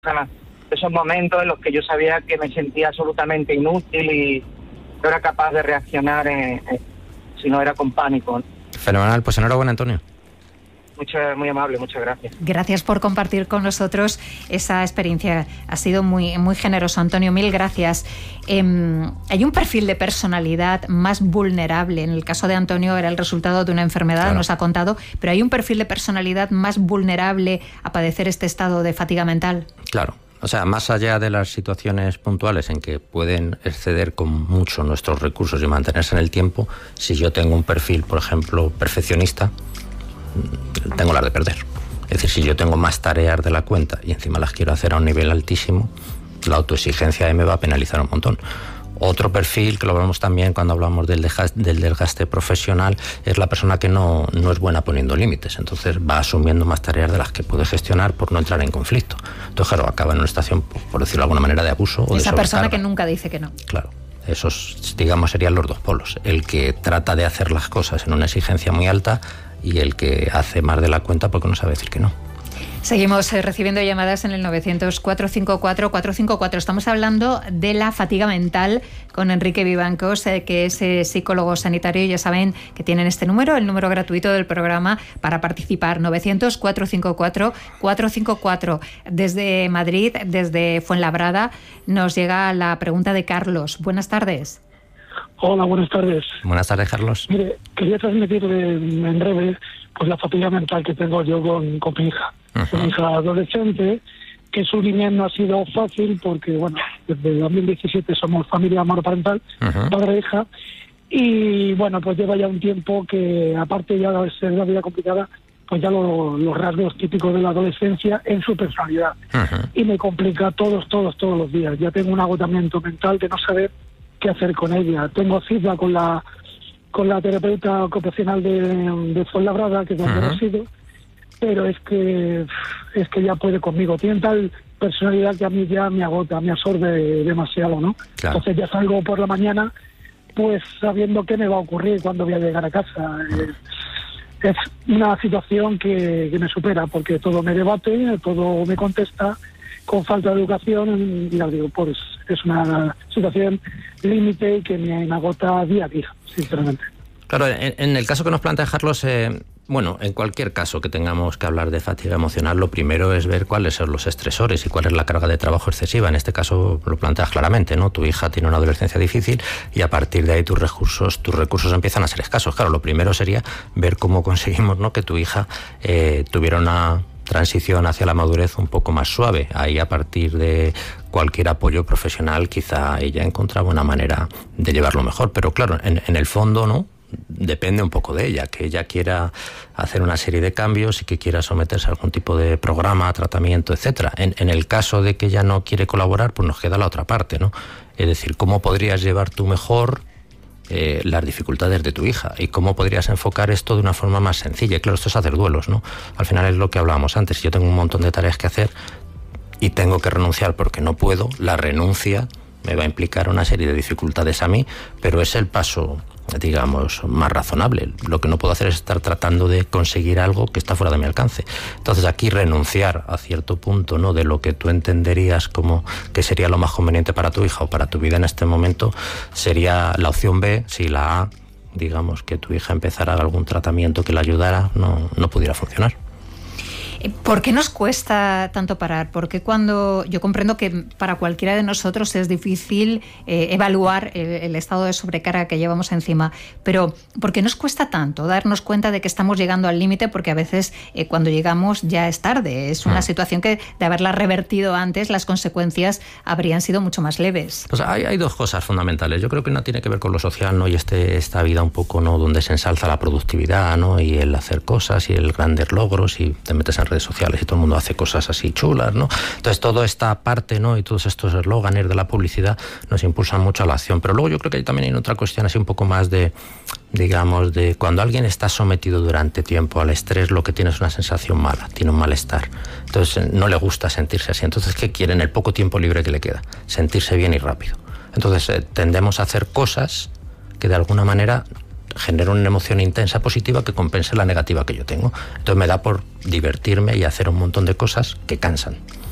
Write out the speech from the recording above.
esos momentos en los que yo sabía que me sentía absolutamente inútil y no era capaz de reaccionar si no era con pánico. Fenomenal, pues enhorabuena, Antonio. Muy amable, muchas gracias. Gracias por compartir con nosotros esa experiencia. Ha sido muy, muy generoso, Antonio. Mil gracias. Hay un perfil de personalidad más vulnerable. En el caso de Antonio era el resultado de una enfermedad, claro, nos ha contado, pero hay un perfil de personalidad más vulnerable a padecer este estado de fatiga mental. Claro. O sea, más allá de las situaciones puntuales en que pueden exceder con mucho nuestros recursos y mantenerse en el tiempo, si yo tengo un perfil, por ejemplo, perfeccionista, tengo las de perder. Es decir, si yo tengo más tareas de la cuenta y encima las quiero hacer a un nivel altísimo, la autoexigencia me va a penalizar un montón. Otro perfil, que lo vemos también cuando hablamos del desgaste profesional, es la persona que no es buena poniendo límites. Entonces va asumiendo más tareas de las que puede gestionar por no entrar en conflicto. Entonces, claro, acaba en una situación, por decirlo de alguna manera, de abuso o de sobrecarga. Esa persona que nunca dice que no. Claro. Esos, digamos, serían los dos polos. El que trata de hacer las cosas en una exigencia muy alta y el que hace más de la cuenta porque no sabe decir que no. Seguimos recibiendo llamadas en el 900-454-454. Estamos hablando de la fatiga mental con Enrique Vivancos, que es psicólogo sanitario. Ya saben que tienen este número, el número gratuito del programa para participar, 900-454-454. Desde Madrid, desde Fuenlabrada, nos llega la pregunta de Carlos. Buenas tardes. Hola, buenas tardes. Buenas tardes, Carlos. Mire, quería transmitirle en breve pues la fatiga mental que tengo yo con mi hija. Uh-huh. Mi hija adolescente, que su niñez no ha sido fácil porque, bueno, desde 2017 somos familia monoparental, uh-huh, padre e hija, y bueno, pues lleva ya un tiempo que, aparte ya de ser una vida complicada, pues ya los rasgos típicos de la adolescencia en su personalidad. Uh-huh. Y me complica todos los días. Ya tengo un agotamiento mental de no saber qué hacer con ella. Tengo cita con la terapeuta ocupacional de Fuenlabrada, que es donde resido, pero es que ya puede conmigo. Tiene tal personalidad que a mí ya me agota, me absorbe demasiado, ¿no? Claro. Entonces ya salgo por la mañana, pues sabiendo qué me va a ocurrir cuando voy a llegar a casa. Es una situación que me supera, porque todo me debate, todo me contesta, con falta de educación, y ya digo, pues es una situación límite que me agota día a día, sinceramente. Claro, en el caso que nos plantea Carlos, bueno, en cualquier caso que tengamos que hablar de fatiga emocional, lo primero es ver cuáles son los estresores y cuál es la carga de trabajo excesiva. En este caso lo planteas claramente, ¿no? Tu hija tiene una adolescencia difícil y a partir de ahí tus recursos empiezan a ser escasos. Claro, lo primero sería ver cómo conseguimos, ¿no?, que tu hija tuviera una transición hacia la madurez un poco más suave. Ahí, a partir de cualquier apoyo profesional, quizá ella encontraba una manera de llevarlo mejor. Pero claro, en el fondo, ¿no?, depende un poco de ella, que ella quiera hacer una serie de cambios y que quiera someterse a algún tipo de programa, tratamiento, etcétera. En el caso de que ella no quiere colaborar, pues nos queda la otra parte, ¿no? Es decir, ¿cómo podrías llevar tú mejor las dificultades de tu hija y cómo podrías enfocar esto de una forma más sencilla? Y claro, esto es hacer duelos, ¿no? Al final es lo que hablábamos antes. Si yo tengo un montón de tareas que hacer y tengo que renunciar porque no puedo, la renuncia me va a implicar una serie de dificultades a mí, pero es el paso, digamos, más razonable. Lo que no puedo hacer es estar tratando de conseguir algo que está fuera de mi alcance. Entonces aquí renunciar a cierto punto, ¿no?, de lo que tú entenderías como que sería lo más conveniente para tu hija o para tu vida en este momento, sería la opción B. Si la A, digamos, que tu hija empezara algún tratamiento que la ayudara, no pudiera funcionar. ¿Por qué nos cuesta tanto parar? Porque cuando yo comprendo que para cualquiera de nosotros es difícil evaluar el estado de sobrecarga que llevamos encima, pero ¿por qué nos cuesta tanto darnos cuenta de que estamos llegando al límite? Porque a veces cuando llegamos ya es tarde. Es una situación que, de haberla revertido antes, las consecuencias habrían sido mucho más leves. Pues hay dos cosas fundamentales. Yo creo que una tiene que ver con lo social, ¿no?, y esta vida un poco, ¿no?, donde se ensalza la productividad, ¿no?, y el hacer cosas y el grandes logros, y te metes en redes sociales y todo el mundo hace cosas así chulas, ¿no? Entonces toda esta parte, ¿no?, y todos estos eslóganes de la publicidad nos impulsan mucho a la acción. Pero luego yo creo que también hay otra cuestión así un poco más de, digamos, de cuando alguien está sometido durante tiempo al estrés, lo que tiene es una sensación mala, tiene un malestar. Entonces no le gusta sentirse así. Entonces, ¿qué quiere en el poco tiempo libre que le queda? Sentirse bien y rápido. Entonces tendemos a hacer cosas que de alguna manera genera una emoción intensa positiva que compense la negativa que yo tengo. Entonces me da por divertirme y hacer un montón de cosas que cansan.